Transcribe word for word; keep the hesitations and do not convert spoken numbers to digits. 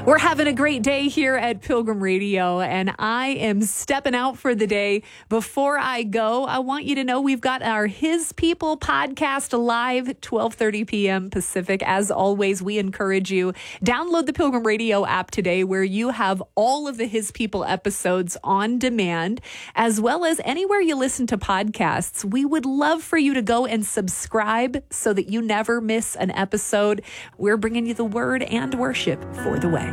We're having a great day here at Pilgrim Radio, and I am stepping out for the day. Before I go, I want you to know we've got our His People podcast live, twelve thirty p.m. Pacific. As always, we encourage you, download the Pilgrim Radio app today, where you have all of the His People episodes on demand, as well as anywhere you listen to podcasts. We would love for you to go and subscribe so that you never miss an episode. We're bringing you the word and worship for the way.